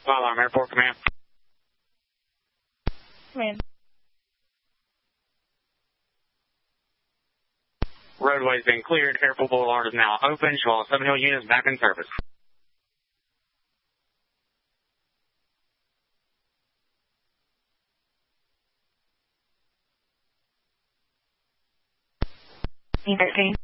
Fire Alarm Airport Command. Command. Roadway's been cleared. Airport Boulevard is now open. Show all 7 Hill units back in service. E13.